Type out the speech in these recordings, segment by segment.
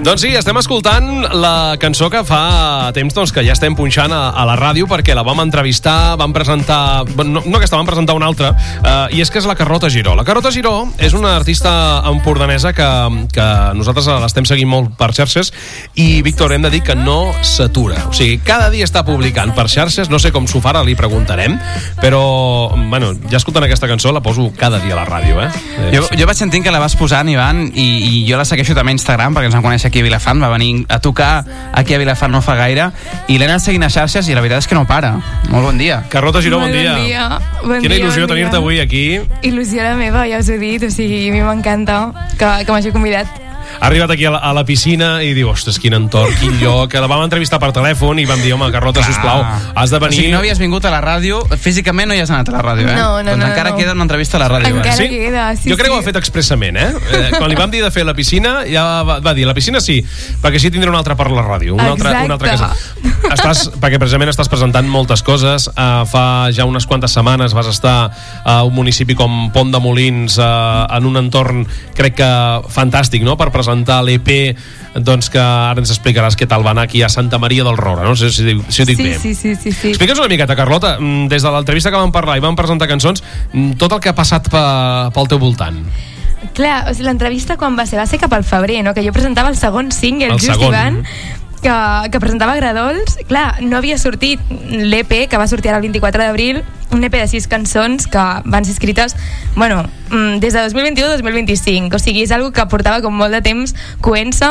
Doncs sí, estem escoltant la cançó que fa temps que ja estem punxant a la ràdio, perquè la vam entrevistar, vam presentar... No aquesta, vam presentar una altra, i és que és la Carlota Giró. La Carlota Giró és una artista empordanesa que nosaltres l'estem seguint molt per xarxes, i, Víctor, hem de dir que no s'atura. O sigui, cada dia està publicant per xarxes, no sé com s'ho fa, ara li preguntarem, però, bueno, ja escoltant aquesta cançó la poso cada dia a la ràdio, Jo vaig sentint que la vas posant, Ivan, i jo la segueixo també a Instagram, perquè ens vam conèixer aquí a Vilafant, va venir a tocar aquí a Vilafant no fa gaire, i l'he anat seguint a xarxes i la veritat és que no para. Molt bon dia. Carlota Giró, bon dia. Quina il·lusió tenir-te avui aquí. Il·lusió la meva, ja us ho he dit, o sigui, a mi m'encanta que m'hagi convidat. Ha arribat aquí a la piscina i diu, ostres, quin entorn, quin lloc. La vam entrevistar per telèfon i vam dir, home, Carlota, sisplau, has de venir... O sigui, no havies vingut a la ràdio, físicament no hi has anat a la ràdio, No. Doncs encara queda una entrevista a la ràdio. Encara queda, sí. Jo crec que ho ha fet expressament, Quan li vam dir de fer la piscina, ja va dir, la piscina sí, perquè així tindré una altra per la ràdio, una altra casa. Perquè precisament estàs presentant moltes coses. Fa ja unes quantes setmanes vas estar a un municipi com Pont de Molins, en un entorn, crec que fantàstic, no?, per presentar l'EP, doncs, que ara ens explicaràs què tal va anar aquí a Santa Maria del Roure, no sé si ho dic bé. Sí. Explica'ns una miqueta, Carlota, des de l'entrevista que vam parlar i vam presentar cançons, tot el que ha passat pel teu voltant. Clar, o sigui, l'entrevista quan va ser cap al febrer, no?, que jo presentava el segon single, Ivan, que presentava Gradols. Clar, no havia sortit l'EP, que va sortir ara el 24 d'abril, un EP de 6 cançons que van ser escrites, bueno, des de 2021 a 2025, o sigui, és algo que portava com molt de temps coent-se.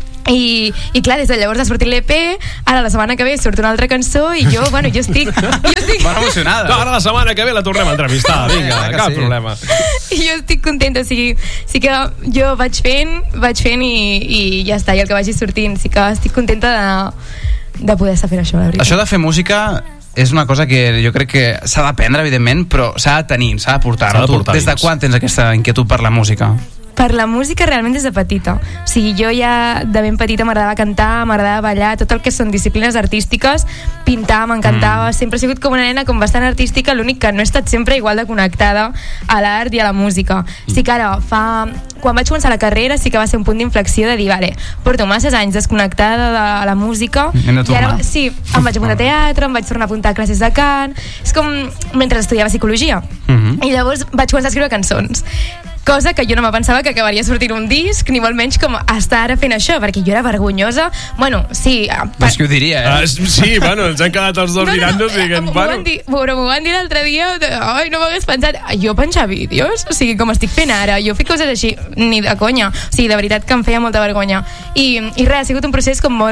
I clar, des de llavors ha sortit l'EP, ara la setmana que ve surt una altra cançó i jo estic molt emocionada. No, ara la setmana que ve la tornem a entrevistar, vinga, cap problema. I jo estic contenta, o sigui, sí que jo vaig fent i ja està, i el que vagi sortint, sí que estic contenta de poder estar fent això, la veritat. Això de fer música és una cosa que jo crec que s'ha d'aprendre, evidentment, però s'ha de tenir, s'ha de portar. Des de quan tens aquesta inquietud per la música? Per la música realment des de petita. O sigui, jo ja de ben petita m'agradava cantar, m'agradava ballar, tot el que són disciplines artístiques, pintar, m'encantava. Sempre he sigut com una nena com bastant artística, l'únic que no he estat sempre igual de connectada a l'art i a la música. Sí que ara, quan vaig començar la carrera, sí que va ser un punt d'inflexió de dir, vale, porto masses anys desconnectada de la música, i ara sí, em vaig apuntar a teatre, em vaig tornar a apuntar a classes de cant, és com mentre estudiava psicologia. I llavors vaig començar a escriure cançons, cosa que jo no me pensava que acabaria sortint un disc, ni molt menys com estar ara fent això, perquè jo era vergonyosa. Bueno, sí... És que ho diria, Sí, bueno, ens han quedat els dos mirant-nos i dient, però m'ho van dir l'altre dia, ai, no m'hagués pensat. Jo penjar vídeos, o sigui, com estic fent ara, jo fico coses així, ni de conya. O sigui, de veritat que em feia molta vergonya. I res, ha sigut un procés com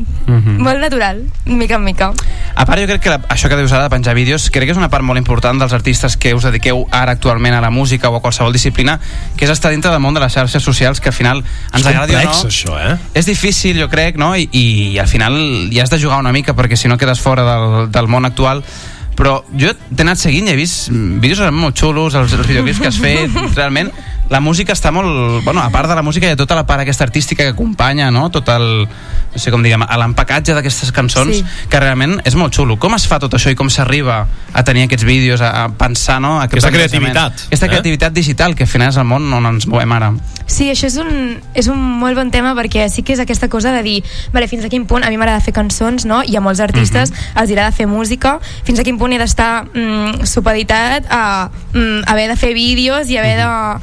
molt natural, mica en mica. A part, jo crec que això que dius ara de penjar vídeos, crec que és una part molt important dels artistes que us dediqueu ara actualment a la música o a qualsevol disciplina, que és estar dintre del món de les xarxes socials, que al final ens agradi o no. És complex, això, És difícil, jo crec, no? I al final hi has de jugar una mica, perquè si no quedes fora del món actual. Però jo t'he anat seguint i he vist vídeos molt xulos, els videoclips que has fet, realment la música està molt... Bueno, a part de la música hi ha tota la part aquesta artística que acompanya, no? Tot el... no sé com diguem, l'empacatge d'aquestes cançons, que realment és molt xulo. Com es fa tot això i com s'arriba a tenir aquests vídeos, a pensar, no? Aquesta creativitat. Aquesta creativitat digital, que al final és el món on ens movem ara. Sí, això és un molt bon tema, perquè sí que és aquesta cosa de dir, vale, fins a quin punt a mi m'agrada fer cançons, no? I a molts artistes els agrada fer música, fins a quin punt he d'estar supeditat a haver de fer vídeos i haver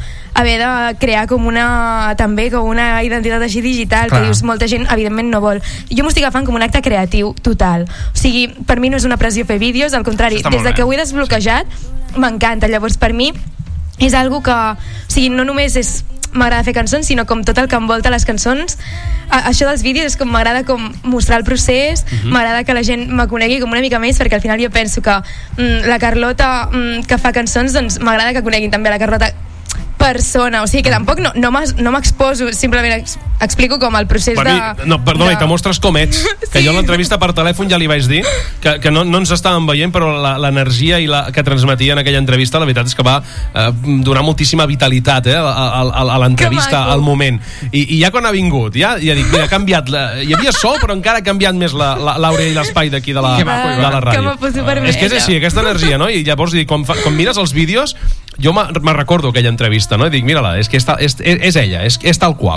de crear com una identitat així digital. Clar. Que dius, molta gent evidentment no vol. Jo m'ho estic agafant com un acte creatiu total, o sigui, per mi no és una pressió fer vídeos, al contrari, des que ho he desbloquejat m'encanta. Llavors per mi és algo que, o sigui, no només m'agrada fer cançons, sinó com tot el que envolta les cançons. Això dels vídeos és com m'agrada com mostrar el procés, m'agrada que la gent me conegui com una mica més, perquè al final jo penso que la Carlota que fa cançons, doncs m'agrada que coneguin també la Carlota persona, o sigui que tampoc no m'exposo, simplement explico com el procés Perdona, i te mostres com ets, que jo a l'entrevista per telèfon ja li vaig dir que no ens estàvem veient, però l'energia que transmetia en aquella entrevista, la veritat és que va donar moltíssima vitalitat a l'entrevista, al moment, i ja quan ha vingut ja dic, mira, ha canviat, hi havia sol però encara ha canviat més l'àurea i l'espai d'aquí de la ràdio. És que és així, aquesta energia, no? I llavors quan mires els vídeos, jo me recordo aquella entrevista, no? I dic, mira-la, és que és ella, és tal qual.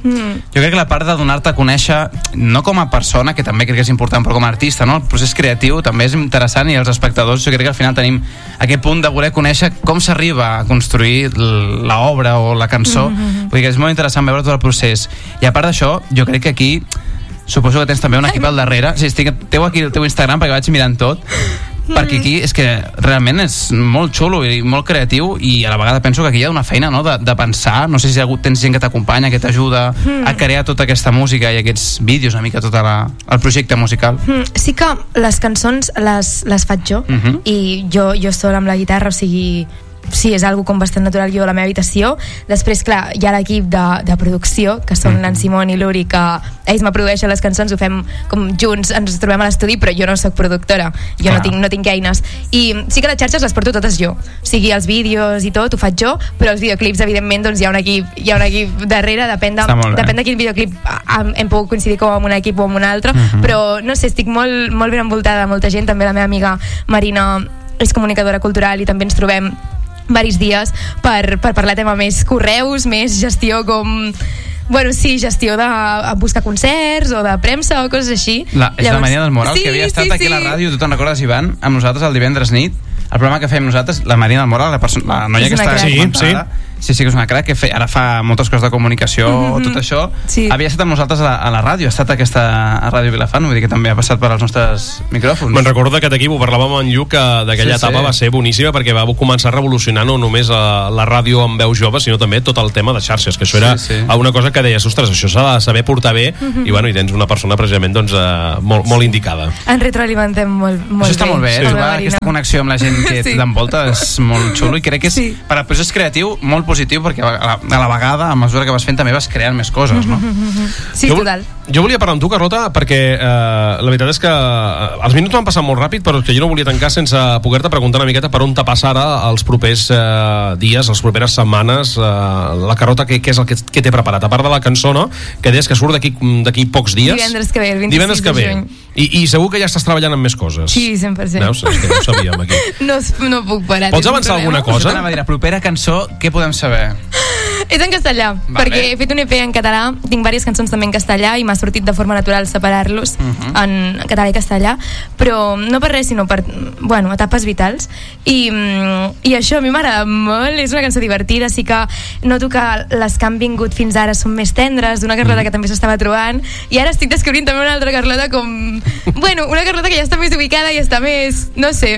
Jo crec que la part de donar-te a conèixer, no com a persona, que també crec que és important, però com a artista, no? El procés creatiu també és interessant, i els espectadors jo crec que al final tenim aquest punt de voler conèixer com s'arriba a construir l'obra o la cançó. Vull dir que és molt interessant veure tot el procés. I a part d'això, jo crec que aquí suposo que tens també un equip al darrere. Sí, teniu aquí el teu Instagram perquè vaig mirant tot, perquè aquí és que realment és molt xulo i molt creatiu, i a la vegada penso que aquí hi ha una feina, no? de pensar, no sé si tens gent que t'acompanya, que t'ajuda a crear tota aquesta música i aquests vídeos, una mica tot el projecte musical. Sí que les cançons les faig jo, i jo sola amb la guitarra, o sigui, sí, és algo com bastant natural jo a la meva habitació. Després, clar, hi ha l'equip de producció, que són en Simon i l'Uri, que ells me produeixen les cançons, ho fem com junts, ens trobem a l'estudi, però jo no soc productora, jo no tinc eines, i sí que les xarxes les porto totes jo, o sigui, els vídeos i tot ho faig jo, però els videoclips evidentment doncs hi ha un equip darrere, depèn de quin videoclip hem pogut coincidir com amb un equip o amb un altre, però no sé, estic molt, molt ben envoltada de molta gent. També la meva amiga Marina és comunicadora cultural i també ens trobem varis dies per parlar tema més correus, més gestió com... Bueno, sí, gestió de buscar concerts o de premsa o coses així. És la Marina del Moral, que havia estat aquí a la ràdio, tu te'n recordes, Ivan, amb nosaltres el divendres nit, el programa que fèiem nosaltres, la Marina del Moral, la noia que està comentada. Sí, que és una crack, que ara fa moltes coses de comunicació, tot això. Havia estat amb nosaltres a la ràdio, ha estat aquesta a Ràdio Vilafant, vull dir que també ha passat per als nostres micròfons. Me'n recordo d'aquest equip, ho parlàvem amb en Lluc, que d'aquella etapa va ser boníssima, perquè va començar a revolucionar no només la ràdio amb veu jove, sinó també tot el tema de xarxes, que això era una cosa que deies, ostres, això s'ha de saber portar bé, i bueno, i tens una persona precisament doncs, molt indicada. En retroalimentem molt bé. Això està molt bé, trobar aquesta connexió amb la gent que t'envolta és molt xulo, i crec que és per al procés creatiu molt positiu, perquè a la vegada, a mesura que vas fent, també vas creant més coses, no? Sí, total. Jo volia parlar amb tu, Carlota, perquè la veritat és que els minuts m'han passat molt ràpid, però que jo no volia tancar sense poder-te preguntar una miqueta per on te passa ara els propers dies, les properes setmanes, la Carlota, què és el que té preparat? A part de la cançó, no?, que deies que surt d'aquí pocs dies. Divendres que ve, el 26 de juny. I segur que ja estàs treballant en més coses. Sí, 100%. Veus? És que no ho sabíem aquí. No puc parar. Pots avançar alguna cosa? T'anava a dir, la propera cançó, què podem saber? És en castellà, perquè he fet un EP en català, tinc diverses cançons també en castellà i m'ha sortit de forma natural separar-los en català i castellà, però no per res, sinó per, bueno, etapes vitals, i això a mi m'agrada molt, és una cançó divertida, sí que noto que les que han vingut fins ara són més tendres, d'una Carlota que també s'estava trobant, i ara estic descobrint també una altra Carlota com, bueno, una Carlota que ja està més ubicada i està més, no sé,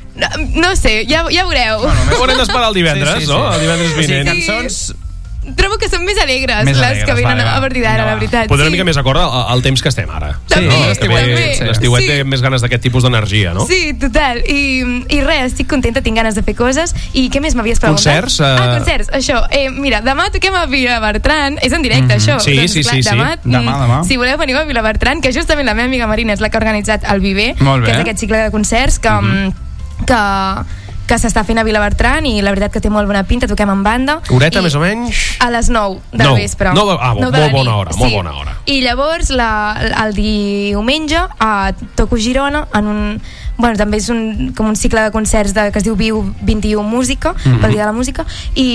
ja veureu. Bueno, haurem d'esperar el divendres, no? El divendres vinent. Cançons... Trobo que són més alegres les que venen a partir d'ara, la veritat. Podem una mica més acord al temps que estem ara. També. L'estiuet té més ganes d'aquest tipus d'energia, no? Sí, total. I res, estic contenta, tinc ganes de fer coses. I què més m'havies preguntat? Concerts? Concerts, això. Mira, demà toquem a Vilabertran, és en directe, això. Sí. Demà. Si voleu veniu a Vilabertran, que justament la meva amiga Marina és la que ha organitzat el Viver, que és aquest cicle de concerts que s'està fent a Vilabertran, i la veritat que té molt bona pinta, toquem en banda. Horeta, més o menys? A les 9 del vespre. Molt bona hora. I llavors el diumenge toco a Girona en un... Bueno, també és com un cicle de concerts que es diu Viu 21 Música, pel Dia de la Música,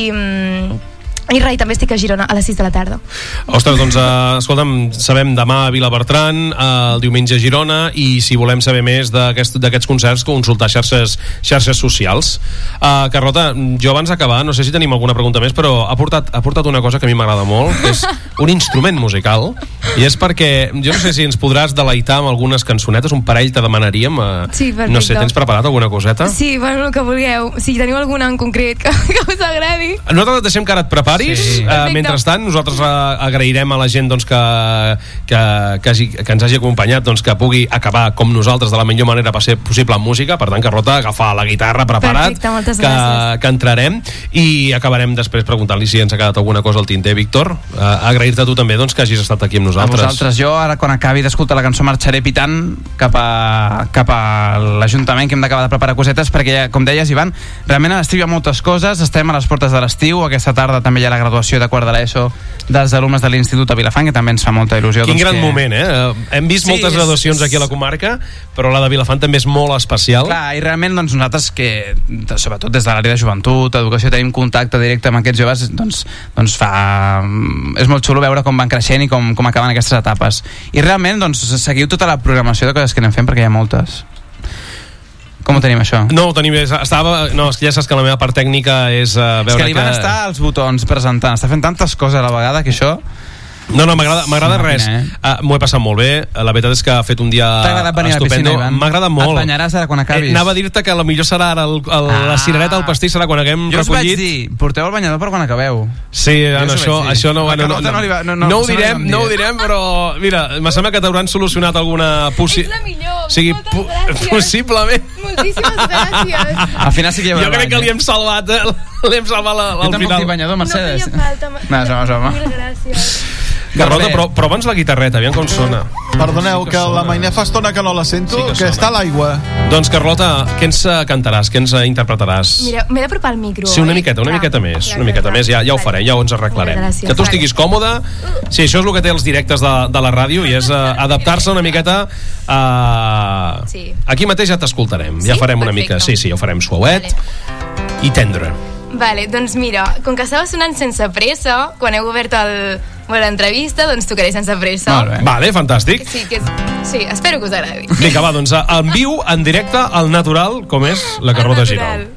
i res, també estic a Girona a les 6 de la tarda. Ostres, doncs, escolta'm, sabem demà a Vilabertran, el diumenge a Girona, i si volem saber més d'aquests concerts, consultar xarxes socials. Carlota, jo abans d'acabar, no sé si tenim alguna pregunta més, però ha portat una cosa que a mi m'agrada molt, que és un instrument musical, i és perquè, jo no sé si ens podràs deleitar amb algunes cançonetes, un parell te demanaríem. Sí, perfecte. No sé, tens preparat alguna coseta? Sí, bueno, el que vulgueu. Si teniu alguna en concret que us agradi. Nosaltres et deixem que ara et preparis. Sí. Mentrestant, nosaltres agrairem a la gent doncs, que ens hagi acompanyat, doncs, que pugui acabar com nosaltres de la millor manera possible amb música. Per tant, Carlota, agafar la guitarra preparat. Perfecte, moltes gràcies. Que entrarem i acabarem després preguntant-li si ens ha quedat alguna cosa al tinter. Víctor, agrair-te a tu també doncs, que hagis estat aquí amb nosaltres. vosaltres. Jo ara quan acabi d'escoltar la cançó marxaré pitant cap a l'Ajuntament, que hem d'acabar de preparar cosetes, perquè com deies, Ivan, realment a l'estiu hi ha moltes coses, estem a les portes de l'estiu, aquesta tarda també hi ha la graduació de quart de l'ESO dels alumnes de l'Institut a Vilafant, que també ens fa molta il·lusió. Quin gran moment, hem vist moltes graduacions aquí a la comarca, però la de Vilafant també és molt especial. Clar, i realment doncs, nosaltres que, sobretot des de l'àrea de joventut, educació, tenim contacte directe amb aquests joves, doncs és molt xulo veure com van creixent i com acaben aquestes etapes. I realment doncs, seguiu tota la programació de coses que anem fent, perquè hi ha moltes. Com ho tenim, això? No, ho tenim bé. No, ja saps que la meva part tècnica és veure que... És que l'Ivan està als botons presentant, està fent tantes coses a la vegada que això... No, m'agrada res. M'ho he passat molt bé. La veritat és que ha fet un dia estupendo. T'ha agradat venir a la piscina, Ivan? M'ha agradat molt. Et banyaràs ara quan acabis. Anava a dir-te que millor serà ara la cirereta, el pastís serà quan haguem recollit. Jo us vaig dir, porteu el banyador per quan acabeu. Sí, això no ho direm, però mira, me sembla que t'hauran solucionat alguna És la millor, moltes gràcies. Possiblement. Moltíssimes gràcies. Al final sí que hi ha jo crec que li hem salvat al final. Jo tampoc tinc banyador, Mercedes. No feia falta. Mil gràcies. Carlota, però abans la guitarreta, aviam com sona. Perdoneu, que la Mainé fa estona que no la sento, Sí que que està a l'aigua. Doncs, Carlota, què ens cantaràs? Què ens interpretaràs? Mira, m'he d'apropar al micro. Sí, una miqueta més. Una miqueta més, ja ho farem, ja ho ens arreglarem. Gràcies. Que tu estiguis còmode. Sí, això és el que té els directes de la ràdio, i és adaptar-se una miqueta a... Sí. Aquí mateix ja t'escoltarem. Sí? Ja farem una Perfecte. mica... Sí, ho farem suauet i tendre. Vale, doncs mira, com que estava sonant sense pressa, quan heu obert l'entrevista, doncs tocaré sense pressa. Molt bé. Vale, fantàstic. Sí, espero que us agradi. Vinga, va, doncs en viu, en directe, al natural, com és la Carlota Giró. Natural.